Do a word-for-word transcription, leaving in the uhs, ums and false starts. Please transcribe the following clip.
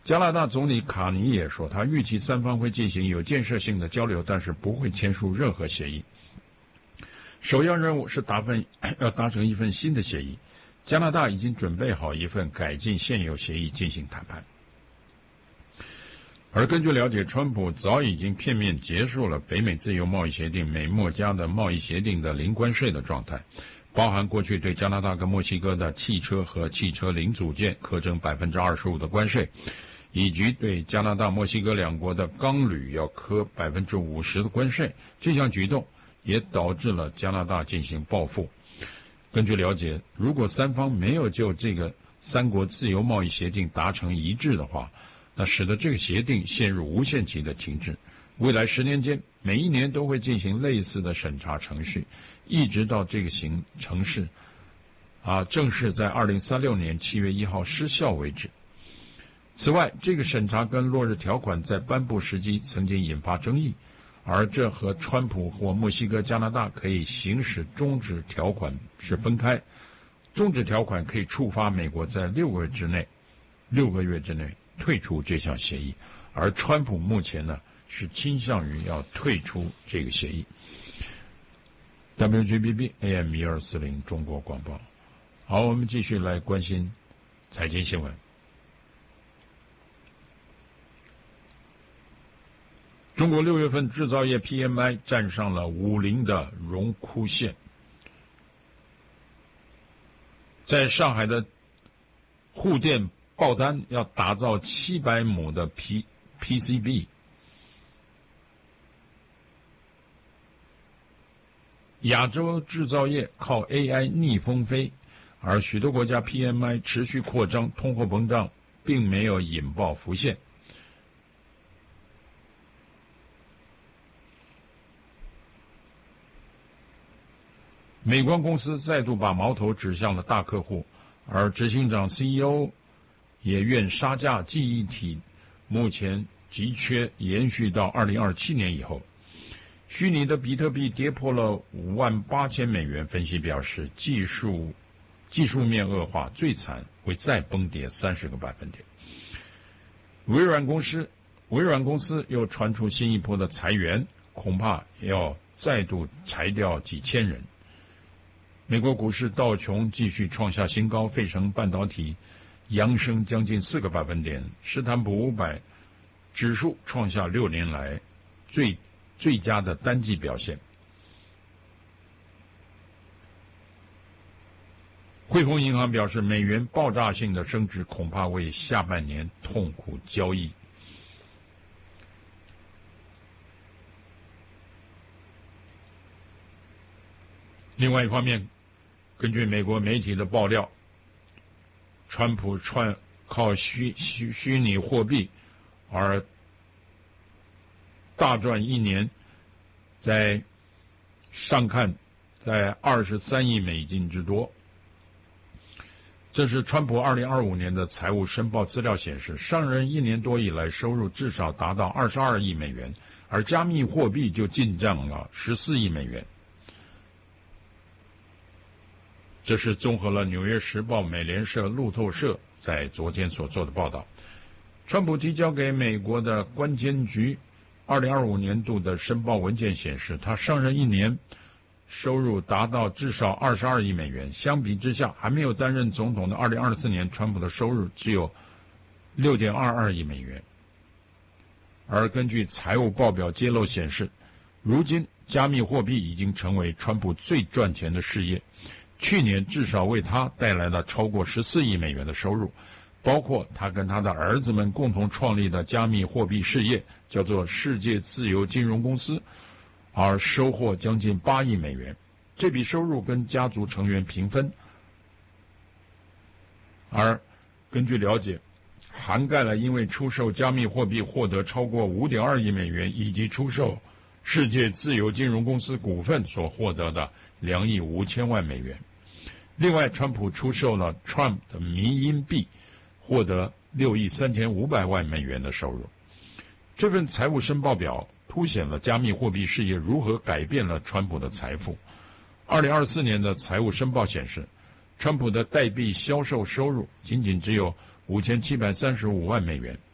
加拿大总理卡尼也说，他预期三方会进行有建设性的交流，但是不会签署任何协议。首要任务是达份要达成一份新的协议。加拿大已经准备好一份改进现有协议进行谈判。而根据了解，川普早已经片面结束了北美自由贸易协定美墨加的贸易协定的零关税的状态，包含过去对加拿大跟墨西哥的汽车和汽车零组件课征 百分之二十五 的关税，以及对加拿大、墨西哥两国的钢铝要科 百分之五十 的关税。这项举动也导致了加拿大进行报复。根据了解，如果三方没有就这个三国自由贸易协定达成一致的话，那使得这个协定陷入无限期的停滞。未来十年间，每一年都会进行类似的审查程序，一直到这个行程式啊正式在二零三六年七月一号失效为止。此外，这个审查跟落日条款在颁布时机曾经引发争议，而这和川普或墨西哥、加拿大可以行使终止条款是分开。终止条款可以触发美国在六个月之内，六个月之内退出这项协议，而川普目前呢是倾向于要退出这个协议。W G B B A M 一二四零中国广播。好，我们继续来关心财经新闻。中国六月份制造业 P M I 站上了五十的荣枯线。在上海的沪电报单要打造七百亩的 P PCB， 亚洲制造业靠 A I 逆风飞，而许多国家 P M I 持续扩张，通货膨胀并没有引爆浮现。美光公司再度把矛头指向了大客户，而执行长 C E O 也愿杀价记忆体目前急缺延续到二零二七年以后。虚拟的比特币跌破了五万八千美元，分析表示技术技术面恶化，最惨会再崩跌三十个百分点。微软公司微软公司又传出新一波的裁员，恐怕要再度裁掉几千人。美国股市道琼继续创下新高，费城半导体扬升将近四个百分点，斯坦普五百指数创下六年来最最佳的单季表现。汇丰银行表示，美元爆炸性的升值恐怕为下半年痛苦交易。另外一方面，根据美国媒体的爆料，川普串靠虚虚虚拟货币而大赚一年，在上看在二十三亿美金之多。这是川普二零二五年的财务申报资料显示，上任一年多以来收入至少达到二十二亿美元，而加密货币就进账了十四亿美元。这是综合了《纽约时报》、美联社、路透社在昨天所做的报道。川普提交给美国的关监局二零二五年度的申报文件显示，他上任一年收入达到至少二十二亿美元，相比之下，还没有担任总统的二零二四年，川普的收入只有 六点二二亿美元。而根据财务报表揭露显示，如今加密货币已经成为川普最赚钱的事业，去年至少为他带来了超过十四亿美元的收入，包括他跟他的儿子们共同创立的加密货币事业，叫做世界自由金融公司，而收获将近八亿美元。这笔收入跟家族成员平分，而根据了解，涵盖了因为出售加密货币获得超过 五点二亿美元，以及出售世界自由金融公司股份所获得的两亿五千万美元。另外，川普出售了 Trump 的迷因币，获得六亿三千五百万美元的收入。这份财务申报表凸显了加密货币事业如何改变了川普的财富。二零二四年的财务申报显示，川普的代币销售收入仅仅只有五千七百三十五万美元，